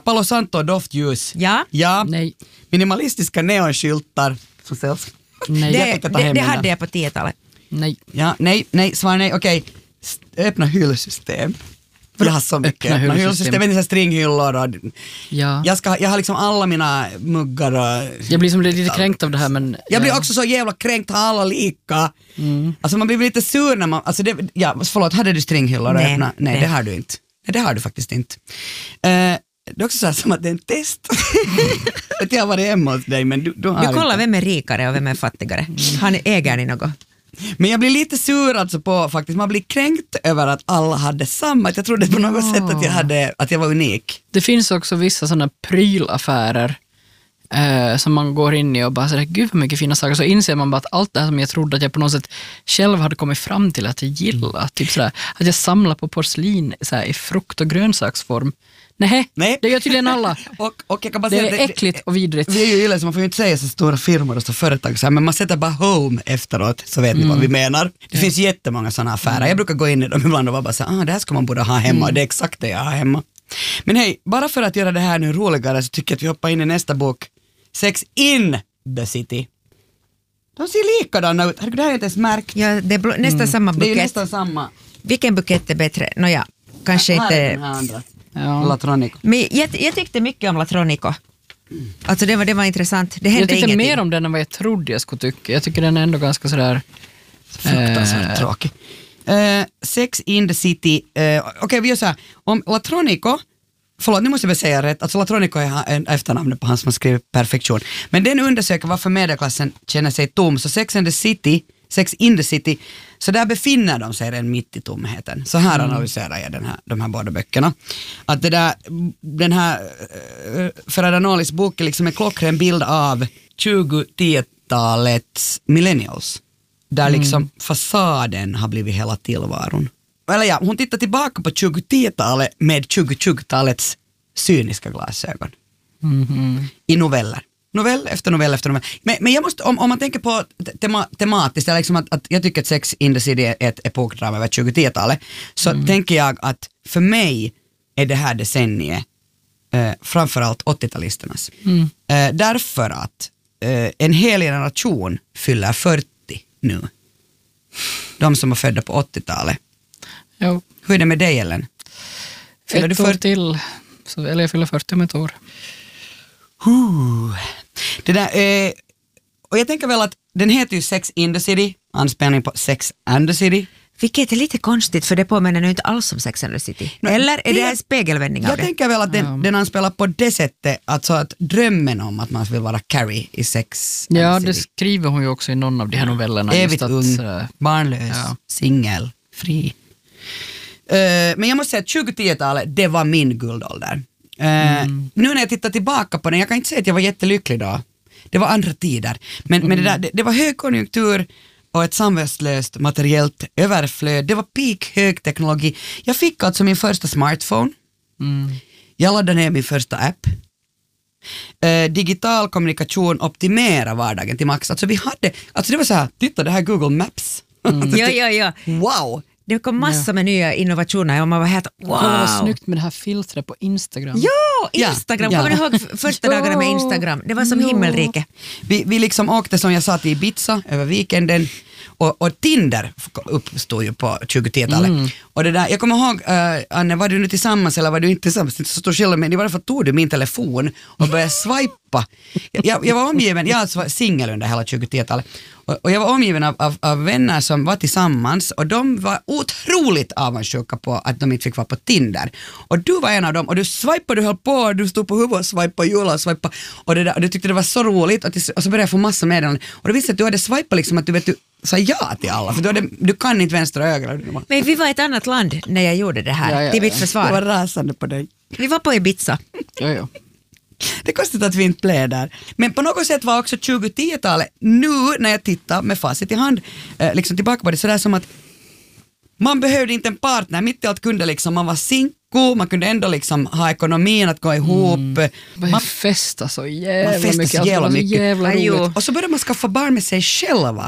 Palo Santo doftljus. Ja. Nej. Minimalistiska neonskyltar. Som säljs. Nej. Det hade jag på 10-talet. Nej. Ja, nej, svar nej. Okej, öppna hyllsystem. Jag har så mycket öppna hyllsystem. Jag vet inte, stringhyllor och... Ja. Jag har liksom alla mina muggar och... Jag blir som lite kränkt av det här, men... Jag blir också så jävla kränkt, har alla lika. Alltså man blir lite sur när man... Alltså förlåt, hade du stringhyllor och öppna? Nej, det har du inte. Nej, det har du faktiskt inte. Det är också så här som att det är en test. Jag har varit hemma hos dig, men du har Du kollar inte. vem är rikare och vem är fattigare. Äger ni något? Men jag blir lite sur alltså på faktiskt, man blir kränkt över att alla hade samma. Jag trodde på något sätt att jag var unik. Det finns också vissa sådana prylaffärer som man går in i och bara säger, gud vad mycket fina saker. Så inser man bara att allt det här som jag trodde att jag på något sätt själv hade kommit fram till att jag gillar. Typ sådär, att jag samlar på porslin såhär, i frukt- och grönsaksform. Nej, det gör tydligen alla. och jag kan bara det säga är äckligt och vidrigt. Vi är ju illa, så man får ju inte säga så stora firmor och så företag så här, men man sätter bara home efteråt, så vet ni vad vi menar. Det finns jättemånga sådana affärer. Jag brukar gå in i dem ibland och bara säga, det här ska man borde ha hemma. Det är exakt det jag har hemma. Men hej, bara för att göra det här nu roligare så tycker jag att vi hoppar in i nästa bok, Sex in the City. De ser likadana ut. Det här är inte ens märkt. Ja, det är nästan samma Det är ju bukett. nästan samma. Vilken bukett är bättre? Nåja, kanske Här är inte... den här andra. Ja. Latronico. Men jag tyckte mycket om Latronico. Alltså det var intressant. Det hände Jag tyckte ingenting. mer om den än vad jag trodde jag skulle tycka. Jag tycker den är ändå ganska sådär... Fruktansvärt tråkig. Sex in the City. Okej, vi gör så här. Om Latronico, förlåt, nu måste jag väl säga rätt. Alltså Latronico är en efternamn på han som har skrivit perfektion. Men den undersöker varför medelklassen känner sig tom. Så Sex in the City, så där befinner de sig redan mitt i tomheten. Så här analyserar jag de här båda böckerna. Att den här Ferrara Nolis bok är liksom en klockren bild av 2010-talets millennials. Där liksom fasaden har blivit hela tillvaron. Eller ja, hon tittar tillbaka på 2010-talet med 2020-talets cyniska glasögon. I noveller. Novell efter novell efter novell. Men jag måste, om man tänker på tematiskt, liksom att jag tycker att Sex in the City är ett epokdrama över 2010-talet, så tänker jag att för mig är det här decenniet framförallt 80-talisternas. Därför att en hel generation fyller 40 nu. De som var födda på 80-talet. Jo. Hur är det med dig, Ellen? Fyller du 1 år 40? till, eller jag fyller 40 om ett år. Det där, och jag tänker väl att den heter ju Sex in the City, anspelning på Sex and the City. Vilket är lite konstigt, för det påminner nu inte alls om Sex and the City. Eller är det en spegelvändning av Jag det? tänker väl att den anspelar på det sättet, alltså att drömmen om att man vill vara Carrie i Sex and Ja, the det City. skriver hon ju också i någon av de här novellerna. Evigt just ung, att, barnlös, singel, fri. Men jag måste säga att 2010-talet, det var min guldålder. Nu när jag tittar tillbaka på den, jag kan inte säga att jag var jättelycklig då. Det var andra tider. Men det var högkonjunktur och ett samvetslöst materiellt överflöd. Det var peak högteknologi. Jag fick alltså min första smartphone. Jag laddade ner min första app. Digital kommunikation optimera vardagen till max. Alltså det var så här, titta det här Google Maps. Ja. Wow! Det kom massor med nya innovationer och man var helt wow. Kolla vad snyggt med det här filtret på Instagram. Ja, Instagram. Ja. Kommer du ihåg första dagarna med Instagram? Det var som himmelrike. Vi liksom åkte, som jag sa, till Ibiza över weekenden och Tinder uppstod ju på 2010-talet. Och det där, jag kommer ihåg, Anne, var du nu tillsammans eller var du inte tillsammans? Det så står skillnad, men i varje fall tog du min telefon och började swipa. Jag var omgiven, jag alltså var singel under hela 2010-talet. Och jag var omgiven av vänner som var tillsammans och de var otroligt avundsjuka på att de inte fick vara på Tinder. Och du var en av dem och du swipade, du höll på, du stod på huvudet och swipade, Jula och swipade. Och du tyckte det var så roligt och så började jag få massa meddelanden. Och du visste att du hade swipat liksom att du sa ja till alla, för du kan inte vänstra ögat. Men vi var i ett annat land när jag gjorde det här, till mitt försvar. Jag var rasande på dig. Vi var på Ibiza. Ja. Det är konstigt att vi inte blev där. Men på något sätt var också 2010-talet, nu när jag tittar med facit i hand, liksom tillbaka på det, sådär som att man behövde inte en partner, mitt i allt kunde liksom, man var sinko, man kunde ändå liksom ha ekonomin att gå ihop. Man festade så jävla man festade mycket. så jävla mycket. Jävla roligt. Och så började man skaffa barn med sig själva.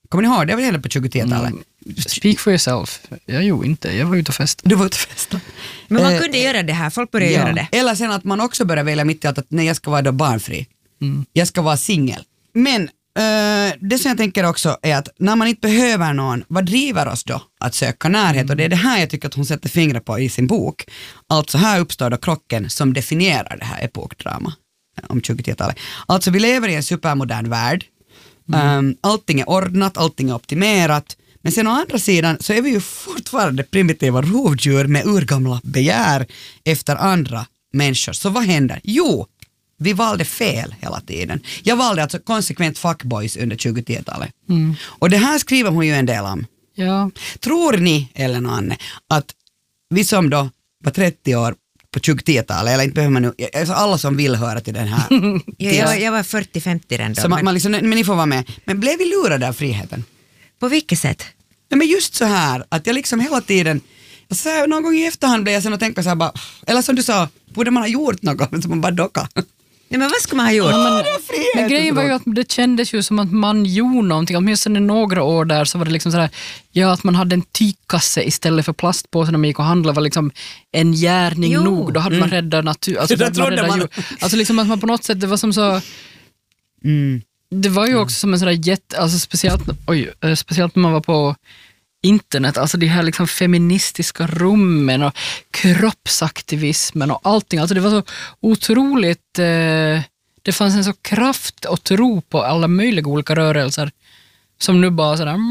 Kommer ni ihåg? Det var hela på 20-talet. Speak for yourself. Jag var ute och festade. Du var ute och festa. Men man kunde göra det här, folk började göra det. Eller sen att man också börjar välja mitt i allt att nej, jag ska vara då barnfri. Jag ska vara singel. Men det som jag tänker också är att när man inte behöver någon, vad driver oss då att söka närhet? Och det är det här jag tycker att hon sätter fingret på i sin bok. Alltså här uppstår då krocken som definierar det här epokdrama om 20-talet. Alltså vi lever i en supermodern värld. Allting är ordnat, allting är optimerat. Men sen å andra sidan så är vi ju fortfarande primitiva rovdjur med urgamla begär efter andra människor. Så vad händer? Jo, vi valde fel hela tiden. Jag valde alltså konsekvent fuckboys under 20-talet. Och det här skriver hon ju en del om. Ja. Tror ni, Ellen och Anne, att vi som då var 30 år på 20-talet, eller inte behöver man nu, alltså alla som vill höra till den här. Jag var 40-50 redan då. Så man liksom, men ni får vara med. Men blev vi lurade av friheten? På vilket sätt? Nej, men just så här, att jag liksom hela tiden, så här, någon gång i efterhand blev jag sen och tänka så här bara, eller som du sa, borde man ha gjort något, så man bara docka. Nej, men vad ska man ha gjort? Men grejen var ju att det kändes ju som att man gjorde någonting. Åtminstone några år där så var det liksom sådär, ja, att man hade en tygkasse istället för plastpåsen när man gick och handlade var liksom en gärning nog. Då hade man räddat natur. Alltså, alltså liksom att man på något sätt, det var som så... Det var ju också som en sådär alltså speciellt när man var på internet, alltså de här liksom feministiska rummen och kroppsaktivismen och allting, alltså det var så otroligt, det fanns en så kraft och tro på alla möjliga olika rörelser som nu bara sådär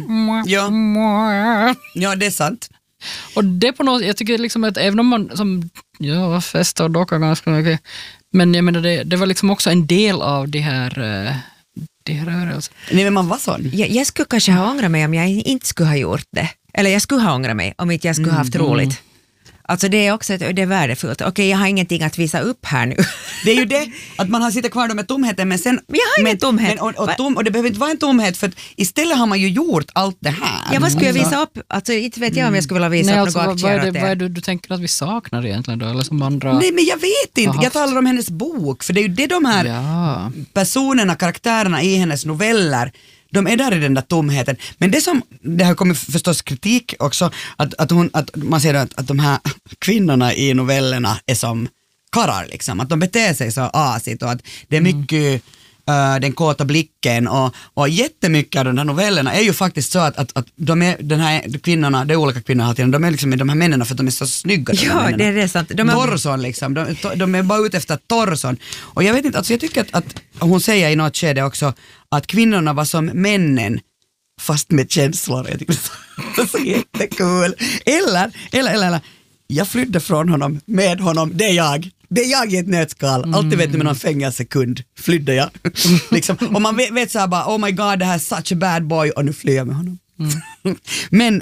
Ja, det är sant. Och det på något, jag tycker liksom att även om man som, festar och dockar ganska mycket, men jag menar det var liksom också en del av det här rörelsen. Nej, men man var sån. Jag skulle kanske ha ångrat mig om jag inte skulle ha gjort det. Eller jag skulle ha ångrat mig om inte jag skulle ha haft roligt. Alltså det är också det är värdefullt. Okej, jag har ingenting att visa upp här nu. Det är ju det, att man har sitter kvar då med tomheten, men sen... Men jag har ingen tomhet. Och det behöver inte vara en tomhet, för att istället har man ju gjort allt det här. Ja, vad skulle jag visa upp? Alltså inte vet jag om jag skulle vilja visa upp alltså, något aktier. Vad är det du tänker att vi saknar egentligen då? Eller som andra... Nej, men jag vet inte. Jag talar om hennes bok, för det är ju det de här personerna, karaktärerna i hennes noveller, de är där i den där tomheten. Men det har kommit förstås kritik också, att man ser att de här kvinnorna i novellerna är som karlar liksom, att de beter sig så asigt och att det är mycket den kåta blicken och jättemycket av de här novellerna är ju faktiskt så att de är, den här kvinnorna, det är olika kvinnor hela tiden, de är liksom de här männen för att de är så snygga. Ja, det är sant. Torson liksom, de är bara ute efter torson. Och jag vet inte, alltså jag tycker att hon säger i något skede också att kvinnorna var som männen fast med känslor. Jag tycker det är så jättekul. Eller jag flydde från honom, med honom, det är jag i ett nötskal. Alltid vet du med någon fängelsekund flydde jag. Liksom. Och man vet så här bara, oh my god, det här är such a bad boy, och nu flyr jag med honom. Men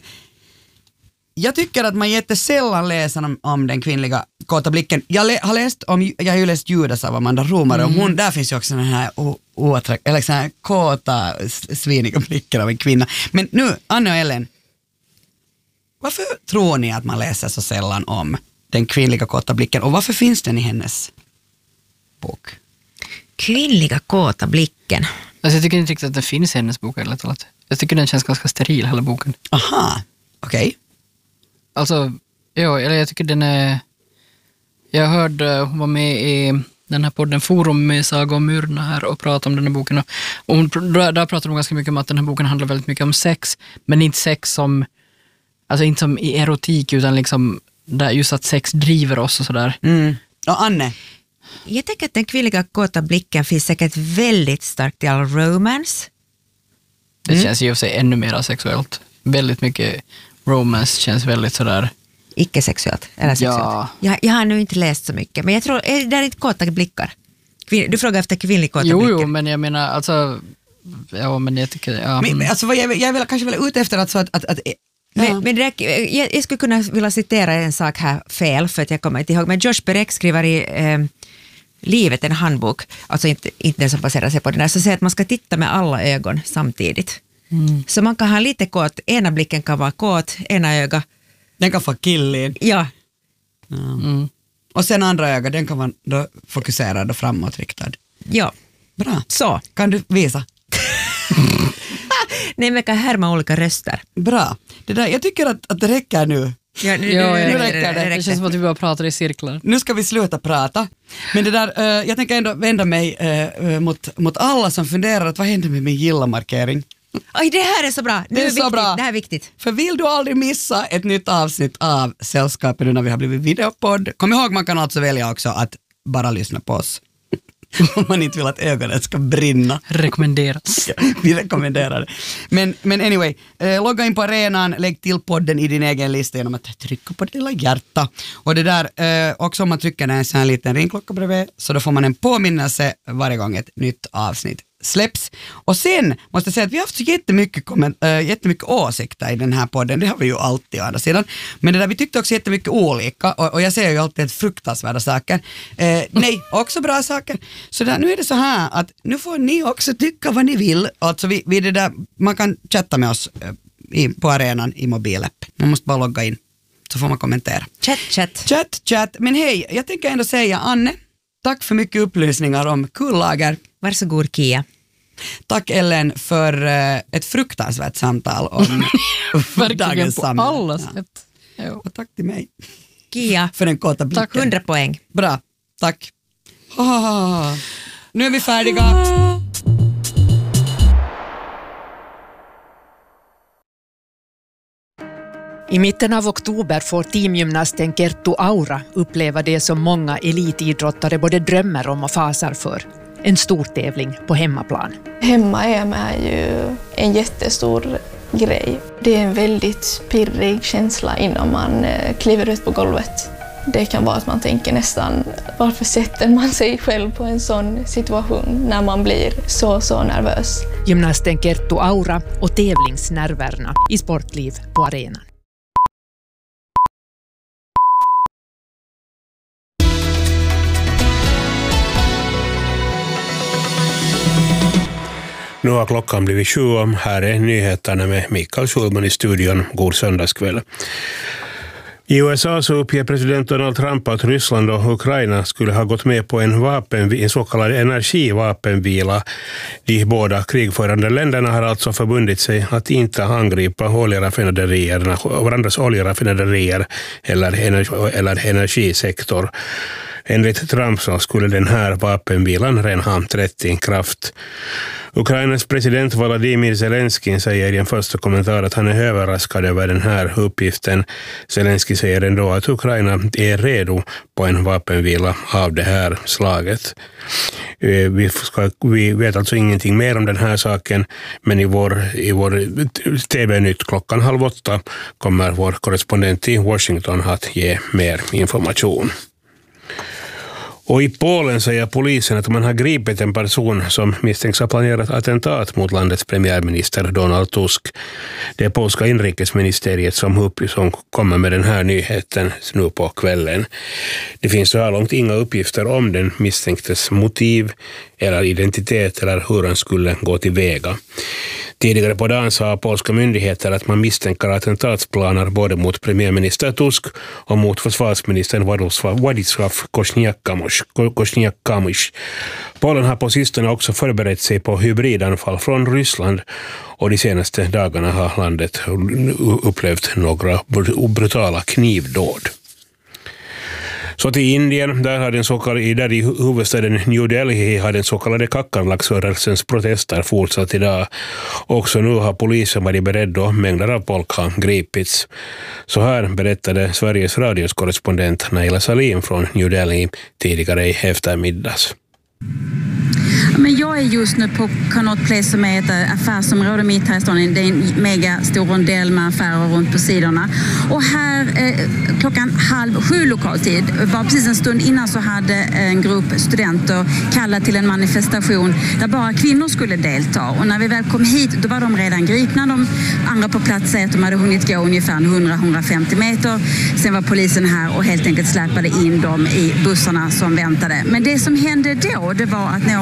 jag tycker att man jättesällan läser om den kvinnliga kåta blicken. Jag har ju läst Judas av Amanda Romare, och där finns ju också den här eller sån här kåta, sviniga blicken av en kvinna. Men nu, Anne och Ellen, varför tror ni att man läser så sällan om den kvinnliga kåta blicken, och varför finns den i hennes bok? Kvinnliga kåta blicken. Alltså jag tycker inte riktigt att det finns i hennes bok eller talat. Jag tycker den känns ganska steril, hela boken. Aha, okej. Alltså, eller jag tycker den är... Jag hörde, hon var med i den här podden Forum med Saga och Myrna här och pratade om den här boken. Och där pratade hon ganska mycket om att den här boken handlar väldigt mycket om sex, men inte sex som... Alltså inte som i erotik, utan liksom där just att sex driver oss och sådär. Och Anne? Jag tänker att den kvinnliga kåta blicken finns säkert väldigt starkt i all romance. Det känns ju för sig ännu mer sexuellt. Väldigt mycket romance känns väldigt sådär... Icke-sexuellt eller sexuellt. Ja. Jag har nu inte läst så mycket, men jag tror, det är inte kåta blickar. Du frågar efter kvinnlig kåta blickar. Jo, men jag menar, alltså... Ja, men jag tycker... Ja. Men alltså, jag är väl kanske ute efter att Men jag skulle kunna vilja citera en sak här fel, för att jag kommer inte ihåg, men Josh Perek skriver i Livet, en handbok, alltså inte den som baserar sig på den där, så säger att man ska titta med alla ögon samtidigt. Så man kan ha lite kåt, ena blicken kan vara kåt, ena öga. Den kan vara killig. Ja. Och sen andra öga, den kan vara då fokuserad och framåtriktad. Ja. Bra. Så. Kan du visa? Nej, men kan härma olika röster. Bra. Det där, jag tycker att det räcker nu. Ja, nu räcker det. Det känns som att vi bara pratar i cirklar. Nu ska vi sluta prata. Men det där, jag tänker ändå vända mig mot alla som funderar att vad händer med min gilla-markering? Oj, det här är så bra. Det är så bra. Det här är viktigt. För vill du aldrig missa ett nytt avsnitt av Sällskapet nu när vi har blivit videopodd. Kom ihåg, man kan alltså välja också att bara lyssna på oss. Om man inte vill att ögonen ska brinna. Rekommenderas. Vi rekommenderar det. Men anyway, logga in på arenan, lägg till podden i din egen lista genom att trycka på det lilla hjärta. Och det där, också om man trycker en sån här liten ringklocka bredvid, så då får man en påminnelse varje gång ett nytt avsnitt släpps. Och sen måste jag säga att vi har haft så jättemycket åsikter i den här podden. Det har vi ju alltid å andra sidan. Men det där, vi tyckte också jättemycket olika. Och jag säger ju alltid ett fruktansvärda saker. Nej, också bra saker. Så där, nu är det så här att nu får ni också tycka vad ni vill. Alltså vi det där, man kan chatta med oss på arenan i mobilapp. Man måste bara logga in. Så får man kommentera. Chat. Men hej, jag tänker ändå säga Anne, tack för mycket upplysningar om kullager. Varsågod, Kia. Tack Ellen för ett fruktansvärt samtal om dagens samhälle. På alla sätt. Ja. Och tack till mig. Kia. För den korta blicken. Tack, 100 poäng. Bra, tack. Nu är vi färdiga. I mitten av oktober får teamgymnasten Kerttu Aura uppleva det som många elitidrottare både drömmer om och fasar för. En stor tävling på hemmaplan. Hemma-EM är ju en jättestor grej. Det är en väldigt pirrig känsla innan man kliver ut på golvet. Det kan vara att man tänker nästan, varför sätter man sig själv på en sån situation när man blir så nervös. Gymnasten Kerttu Aura och tävlingsnerverna i Sportliv på arenan. Nu har klockan blivit 7. Här är nyheterna med Mikael Schulman i studion. God söndagskväll. I USA så uppger president Donald Trump att Ryssland och Ukraina skulle ha gått med på en så kallad energivapenvila. De båda krigförande länderna har alltså förbundit sig att inte angripa varandras oljeraffinaderier eller energisektor. Enligt Trump så skulle den här vapenvilan redan ha trätt i kraft. Ukrainas president Volodymyr Zelensky säger i en första kommentar att han är överraskad över den här uppgiften. Zelensky säger ändå att Ukraina är redo på en vapenvila av det här slaget. Vi vet alltså ingenting mer om den här saken, men i vår TV-nytt klockan 7:30 kommer vår korrespondent i Washington att ge mer information. Och i Polen säger polisen att man har gripit en person som misstänks ha planerat attentat mot landets premiärminister Donald Tusk. Det är polska inrikesministeriet som kommer med den här nyheten nu på kvällen. Det finns så här långt inga uppgifter om den misstänktes motiv eller identitet eller hur han skulle gå tillväga. Tidigare på dagen sa polska myndigheter att man misstänker attentatsplaner både mot premiärminister Tusk och mot försvarsministern Władysław Kosiniak-Kamysz. Polen har på sistone också förberett sig på hybridanfall från Ryssland och de senaste dagarna har landet upplevt några brutala knivdåd. Så till Indien, där i huvudstaden New Delhi har den så kallade Kakarlaksrörelsens protester fortsatt idag. Också nu har polisen varit beredd och mängder av folk har gripits. Så här berättade Sveriges radios korrespondent Naila Salim från New Delhi tidigare i eftermiddags. Men jag är just nu på Connaught Place som är ett affärsområde mitt här i stan. Det är en mega stor rondell med affärer runt på sidorna. Och här klockan 6:30 lokaltid, bara precis en stund innan, så hade en grupp studenter kallat till en manifestation där bara kvinnor skulle delta. Och när vi väl kom hit, då var de redan gripna. De andra på plats säger att de hade hunnit gå ungefär 100-150 meter. Sen var polisen här och helt enkelt släpade in dem i bussarna som väntade. Men det som hände då, det var att några av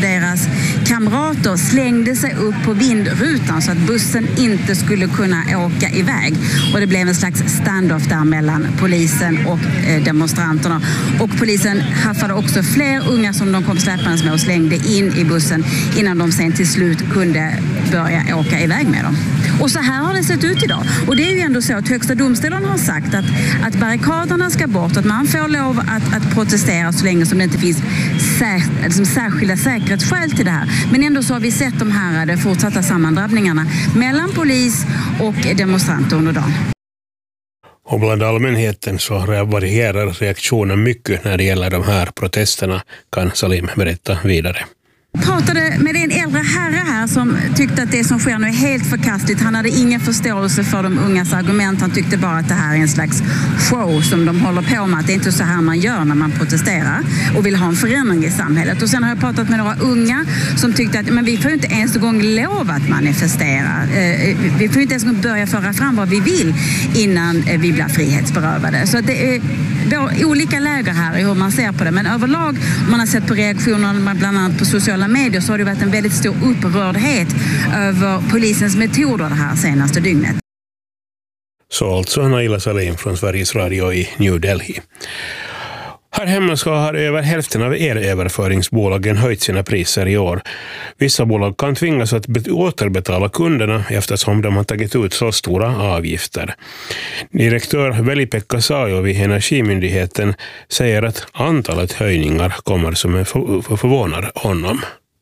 deras kamrater slängde sig upp på vindrutan så att bussen inte skulle kunna åka iväg. Och det blev en slags standoff där mellan polisen och demonstranterna. Och polisen haffade också fler unga som de kom släpandes med och slängde in i bussen innan de sen till slut kunde börja åka iväg med dem. Och så här har det sett ut idag. Och det är ju ändå så att Högsta domstolen har sagt att barrikaderna ska bort, att man får lov att protestera så länge som det inte finns särskilda säkerhetsskäl till det här. Men ändå så har vi sett de här fortsatta sammandrabbningarna mellan polis och demonstranter under dagen. Och bland allmänheten så varierar reaktionen mycket när det gäller de här protesterna, kan Salim berätta vidare. Jag pratade med en äldre herre här som tyckte att det som sker nu är helt förkastligt. Han hade ingen förståelse för de ungas argument. Han tyckte bara att det här är en slags show som de håller på med. Att det är inte så här man gör när man protesterar och vill ha en förändring i samhället. Och sen har jag pratat med några unga som tyckte att men vi får inte ens en gång lov att manifestera. Vi får inte ens en gång börja föra fram vad vi vill innan vi blir frihetsberövade. Så att det är olika läger här i hur man ser på det. Men överlag, om man har sett på reaktionerna bland annat på sociala medier, så har det varit en väldigt stor upprördhet över polisens metoder det här senaste dygnet. Så alltså Naila Salim från Sveriges Radio i New Delhi. Här hemma har över hälften av elöverföringsbolagen höjt sina priser i år. Vissa bolag kan tvingas att återbetala kunderna eftersom de har tagit ut så stora avgifter. Direktör Veli-Pekka Saajo vid Energimyndigheten säger att antalet höjningar kommer som förvånar honom.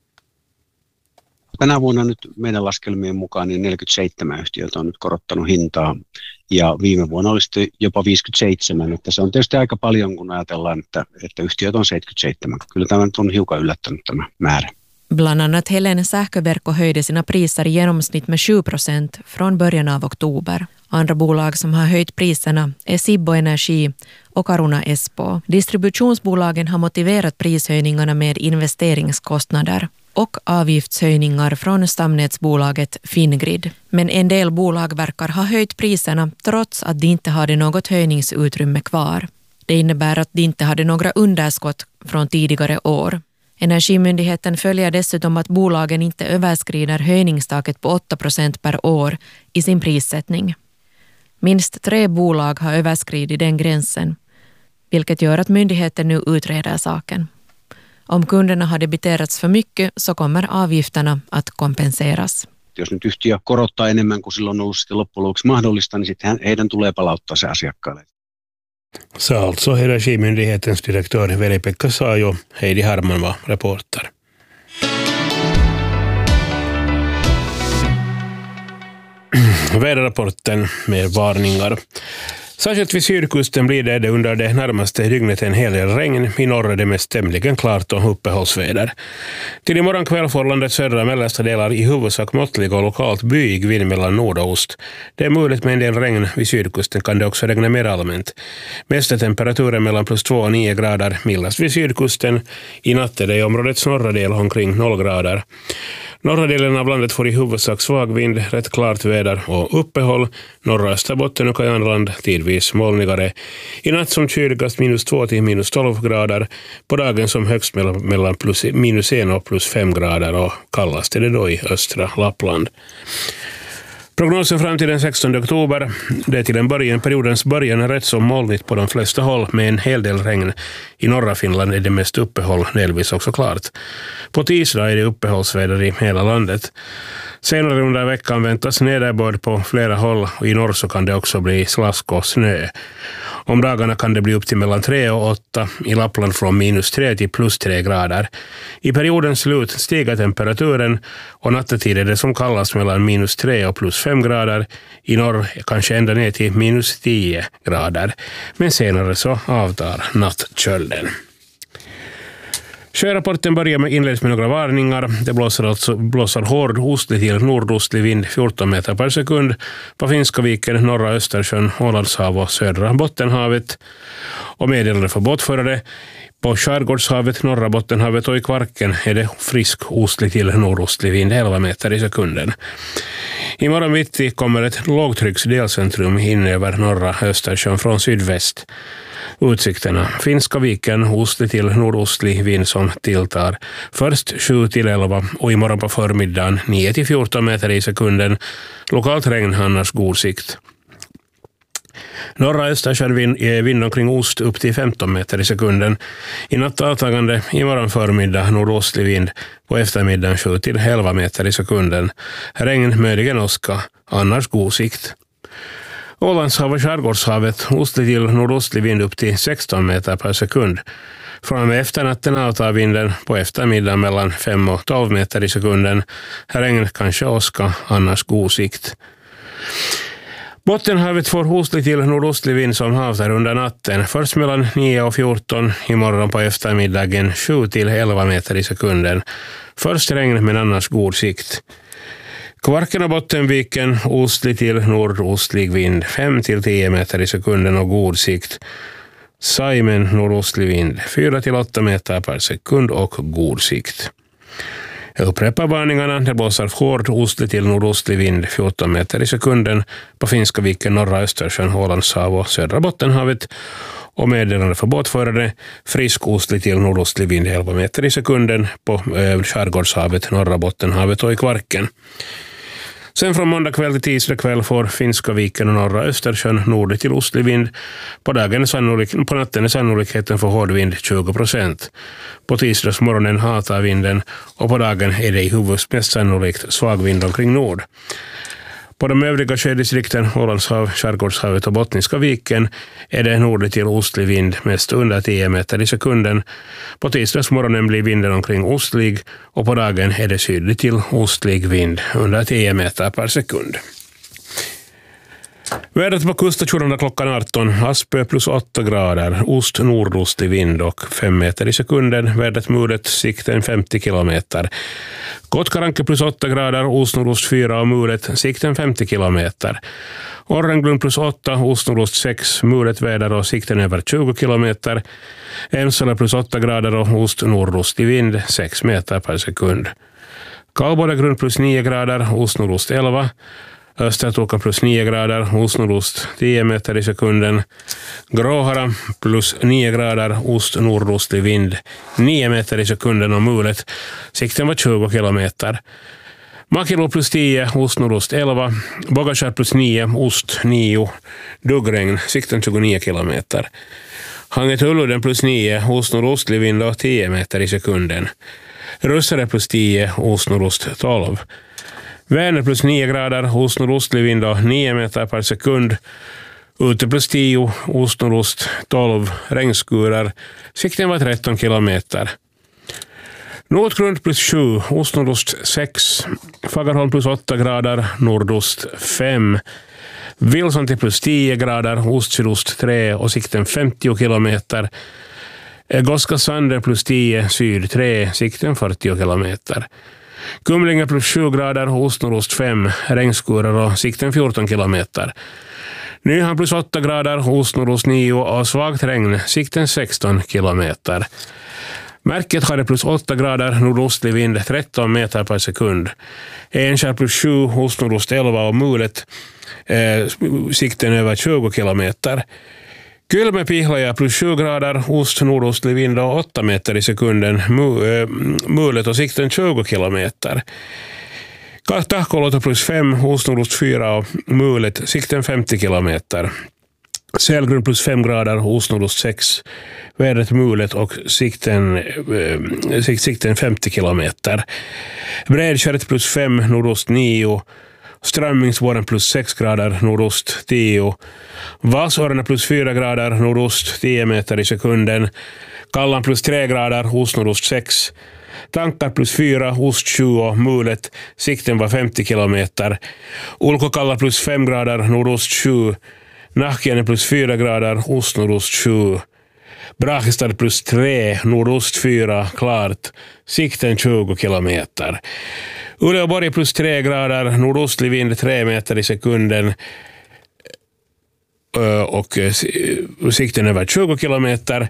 Tänä vuonna nyt meidän laskelmien mukaan niin 47 yhtiötä on nyt korottanut hintaa ja viime vuonna olisi jopa 57, että se on tietysti aika paljon kun ajatellaan, että yhtiöt on 77. Kyllä tämä on hiukan yllättänyt tämä määrä. Bland annat Helen Sähköverkko höjde sina priser i genomsnitt med 7% från början av oktober. Andra bolag som har höjt priserna är Sibbo Energi och Caruna Espoo. Distributionsbolagen har motiverat prishöjningarna med investeringskostnader och avgiftshöjningar från stamnätsbolaget Fingrid. Men en del bolag verkar ha höjt priserna trots att de inte hade något höjningsutrymme kvar. Det innebär att de inte hade några underskott från tidigare år. Energimyndigheten följer dessutom att bolagen inte överskrider höjningstaket på 8% per år i sin prissättning. Minst 3 bolag har överskridit den gränsen, vilket gör att myndigheten nu utreder saken. Om kunderna har debiterats för mycket så kommer avgifterna att kompenseras. Jos nyt yhtiö korottaa enemmän kuin silloin on ollut sitten loppujen lopuksi mahdollista, niin sitten heidän tulee palauttaa se asiakkaille. Sa alltså Energimyndighetens direktör Veli-Pekka Saajo. Heidi Harman var reporter. Väderrapporten med varningar. Särskilt vid sydkusten blir det under det närmaste dygnet en hel del regn. I norr är det mest tämligen klart och uppehållsväder. Till imorgon kväll får landets södra och mellersta delar i huvudsak måttlig och lokalt byig vind mellan nord och ost. Det är möjligt med en del regn. Vid sydkusten kan det också regna mer allmänt. Mesta temperaturen mellan +2 och 9 grader. Mildast vid sydkusten. I natt är det i områdets norra del omkring 0 grader. Norra delen av landet får i huvudsak svag vind, rätt klart väder och uppehåll. Norra Österbotten och Kajanland tidvis molnigare. I natt som kyligast -2 till -12 grader. På dagen som högst mellan -1 och +5 grader och kallast är det då i östra Lappland. Prognosen fram till den 16 oktober, det är till periodens början rätt så molnigt på de flesta håll med en hel del regn. I norra Finland är det mest uppehåll, delvis också klart. På tisdag är det uppehållsväder i hela landet. Senare under veckan väntas nederbörd på flera håll och i norr så kan det också bli slask och snö. Om dagarna kan det bli upp till mellan 3 och 8, i Lappland från -3 till +3 grader. I periodens slut stiger temperaturen och nattetid är det som kallas mellan -3 och +5 grader. I norr kanske ända ner till -10 grader. Men senare så avtar nattkölden. Sjörapporten börjar med inleds med några varningar. Det blåser hård ostlig till nordostlig vind 14 meter per sekund på Finska viken, norra Östersjön, Ålandshav och södra Bottenhavet. Och meddelande för båtförare. På Skärgårdshavet, norra Bottenhavet och i Kvarken är det frisk ostlig till nordostlig vind 11 meter i sekunden. Imorgon mitt kommer ett lågtrycksdelcentrum in över norra Östersjön från sydväst. Utsikterna. Finska viken, ostlig till nordostlig vind som tilltar. Först 7-11 och imorgon på förmiddagen 9-14 meter i sekunden. Lokalt regn, annars god sikt. Norra Östersjön vind omkring ost upp till 15 meter i sekunden. I natt avtagande, imorgon förmiddag nordostlig vind, på eftermiddagen 7-11 meter i sekunden. Regn, möjligen åska, annars god sikt. Ålandshav och Skärgårdshavet, ostlig till nordostlig vind upp till 16 meter per sekund. Från och med efternatten avtar vinden på eftermiddagen mellan 5 och 12 meter i sekunden. Regn, kanske åska, annars god sikt. Bottenhavet får ostlig till nordostlig vind som avtar under natten. Först mellan 9 och 14, imorgon på eftermiddagen 7-11 meter i sekunden. Först regn men annars god sikt. Kvarken och Bottenviken, ostlig till nordostlig vind 5-10 meter i sekunden och god sikt. Saimen, nordostlig vind 4-8 meter per sekund och god sikt. Jag upprepar varningarna. Det blåser hård ostlig till nordostlig vind 14 meter i sekunden på Finska viken, norra Östersjön, Ålandshav och södra Bottenhavet. Och meddelande för båtförare, frisk ostlig till nordostlig vind 11 meter i sekunden på Skärgårdshavet, norra Bottenhavet och i Kvarken. Sen från måndag kväll till tisdag kväll får Finska viken och norra Östersjön nordlig till ostlig vind. På natten är sannolikheten för hård vind 20%. På tisdagsmorgonen avtar vinden och på dagen är det i huvud mest sannolikt svag vind omkring nord. På de övriga sjödistrikten, Ålandshav, Skärgårdshavet och Bottniska viken, är det nordlig till ostlig vind mest under 10 meter i sekunden. På tisdagsmorgonen blir vinden omkring ostlig och på dagen är det sydlig till ostlig vind under 10 meter per sekund. Vädret på kuststationerna klockan 18, Aspö plus 8 grader, ost nordostig vind och 5 meter i sekunden, vädret mulet, sikten 50 kilometer. Kotkaranke plus 8 grader, ost nordost 4 och mulet, sikten 50 kilometer. Orrengrund plus 8, ost nordost 6, mulet väder och sikten över 20 kilometer. Emsala plus 8 grader och ost nordostig vind 6 meter per sekund. Kaubodagrund plus 9 grader, ost nordost 11. Östertoka plus 9 grader, ost nordost 10 meter i sekunden. Gråhara plus 9 grader, ost nordostig vind 9 meter i sekunden och mulet. Sikten var 20 kilometer. Makilo plus 10, ost nordost 11. Bogashar plus 9, ost 9. Duggregn, sikten 29 kilometer. Hangetuluden plus 9, ost nordostlig vind och 10 meter i sekunden. Russare plus 10, ost nordost 12. Vänner plus 9 grader, ost nordostlig vind och 9 meter per sekund. Ute plus 10, ost nordost 12, regnskurar. Sikten var 13 kilometer. Nordgrund plus 7, ost nordost 6. Fagerholm plus 8 grader, nordost 5. Vilsanti plus 10 grader, ost sydost 3 och sikten 50 kilometer. Goska Sander plus 10, syd 3, sikten 40 kilometer. Kumlinge plus 7 grader, ost nordost 5, regnskurar och sikten 14 kilometer. Nyhamn plus 8 grader, ost nordost 9 och svagt regn, sikten 16 kilometer. Märket hade plus 8 grader, nordostlig vind 13 meter per sekund. Enskär plus 7, ost nordost 11 och mulet, sikten över 20 kilometer. Kylmä Pihlaja plus 7 grader, ost nordostlig vind och 8 meter i sekunden, mulet och sikten 20 kilometer. Tahkoloto plus 5, ost nordost 4 och mulet, sikten 50 kilometer. Sälgrund plus 5 grader, ost nordost 6, vädret mulet och sikten 50 kilometer. Bredkärret plus 5, nordost 9, Strömmingsvåren plus 6 grader, nordost 10. Vasårarna plus 4 grader, nordost 10 meter i sekunden. Kallan plus 3 grader, ost nordost 6. Tankar plus 4, ost 20, mulet, sikten var 50 kilometer. Ulkokalla plus 5 grader, nordost 7. Nahkiene plus 4 grader, ost nordost 7. Brahistad plus 3, nordost 4, klart, sikten 20 kilometer. Uleåborg plus 3 grader, nordostlig vind 3 meter i sekunden och sikten över 20 kilometer.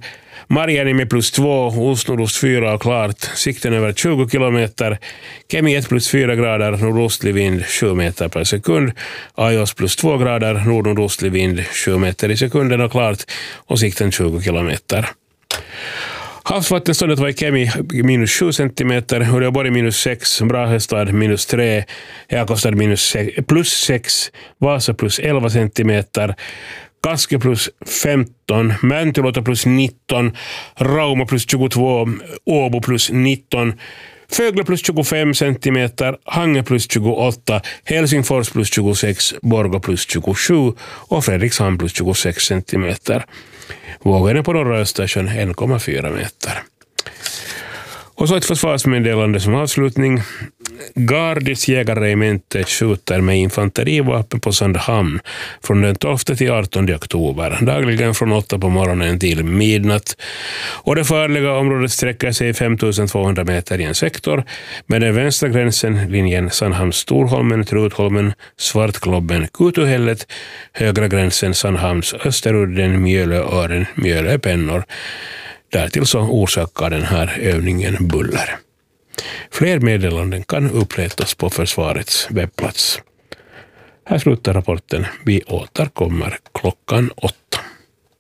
Marjaniemi +2, ostnordost 4 och klart, sikten över 20 kilometer. Kemi 1 +4 grader, nordostlig vind 7 meter per sekund. Ajos +2 grader, nordostlig vind 7 meter i sekunden och klart, och sikten 20 kilometer. Havsvattenståndet var i Kemi -7 centimeter, Uleåborg -6, Brahestad -3, Jakobstad +6, Vasa +11 centimeter, Kaske +15, Mäntyluoto +19, Rauma +22, Åbo +19, Fögle +25 centimeter, Hange +28, Helsingfors +26, Borgå +27 och Fredrikshamn +26 centimeter. Vågorna på norra Östersjön 1,4 meter. Och så ett försvarsmeddelande som avslutning. Gardis jägarregementet skjuter med infanterivapen på Sandhamn från den 12 till 18 oktober, dagligen från 8 på morgonen till midnatt. Och det farliga området sträcker sig 5200 meter i en sektor, med den vänstra gränsen linjen Sandhamns-Storholmen, Trutholmen, Svartklobben, Kutuhället, högra gränsen Sandhamns, Österudden, Mjölöören, Mjölöpennor. Därtill så orsakar den här övningen buller. Fler meddelanden kan uppletas på försvarets webbplats. Här slutar rapporten. Vi återkommer klockan 8.